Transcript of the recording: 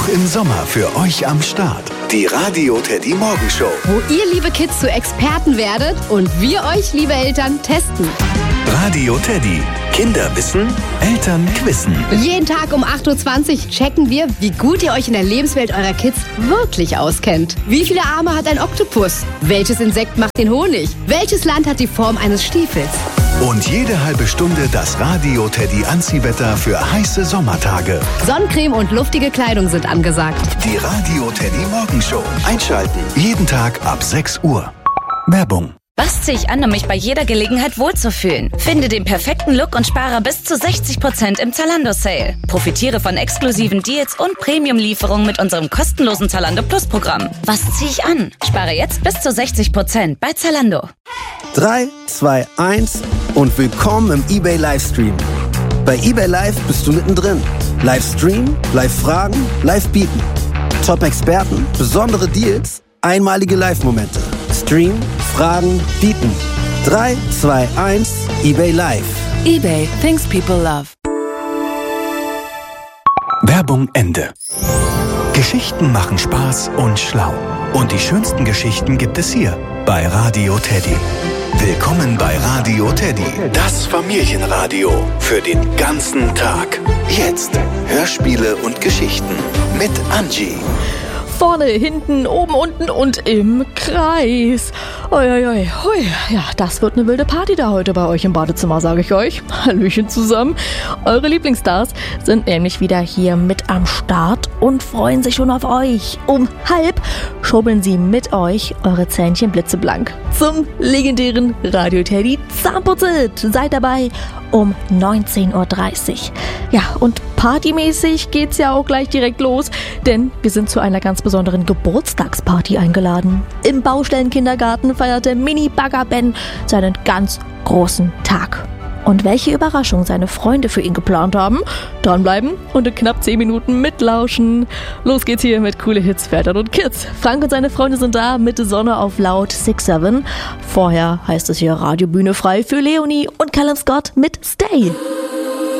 Auch im Sommer für euch am Start. Die Radio Teddy Morgenshow. Wo ihr, liebe Kids, zu Experten werdet und wir euch, liebe Eltern, testen. Radio Teddy. Kinder wissen, Eltern quissen. Jeden Tag um 8.20 Uhr checken wir, wie gut ihr euch in der Lebenswelt eurer Kids wirklich auskennt. Wie viele Arme hat ein Oktopus? Welches Insekt macht den Honig? Welches Land hat die Form eines Stiefels? Und jede halbe Stunde das Radio Teddy Anziehwetter für heiße Sommertage. Sonnencreme und luftige Kleidung sind angesagt. Die Radio Teddy Morgenshow. Einschalten. Jeden Tag ab 6 Uhr. Werbung. Was ziehe ich an, um mich bei jeder Gelegenheit wohlzufühlen? Finde den perfekten Look und spare bis zu 60% im Zalando-Sale. Profitiere von exklusiven Deals und Premium-Lieferungen mit unserem kostenlosen Zalando Plus-Programm. Was ziehe ich an? Spare jetzt bis zu 60% bei Zalando. 3, 2, 1 und willkommen im eBay Livestream. Bei eBay Live bist du mittendrin. Livestream, Live-Fragen, Live-Bieten. Top-Experten, besondere Deals, einmalige Live-Momente. Stream, Fragen, Bieten. 3, 2, 1, eBay Live. eBay, things people love. Werbung Ende. Geschichten machen Spaß und schlau. Und die schönsten Geschichten gibt es hier bei Radio Teddy. Willkommen bei Radio Teddy, das Familienradio für den ganzen Tag. Jetzt Hörspiele und Geschichten mit Angie. Vorne, hinten, oben, unten und im Kreis. Ui. Ja, das wird eine wilde Party da heute bei euch im Badezimmer, sage ich euch. Hallöchen zusammen. Eure Lieblingsstars sind nämlich wieder hier mit am Start und freuen sich schon auf euch. Um 12:30 schubbeln sie mit euch eure Zähnchen blitzeblank zum legendären Radio Teddy Zahnputzit. Seid dabei um 19:30 Uhr. Ja, und partymäßig geht's ja auch gleich direkt los, denn wir sind zu einer ganz besonderen Geburtstagsparty eingeladen. Im Baustellenkindergarten feiert der Mini-Bagger Ben seinen ganz großen Tag. Und welche Überraschung seine Freunde für ihn geplant haben? Dranbleiben und in knapp 10 Minuten mitlauschen. Los geht's hier mit coole Hits für Eltern und Kids. Frank und seine Freunde sind da mit Sonne auf laut 6-7. Vorher heißt es hier Radiobühne frei für Leonie und Callum Scott mit Stay.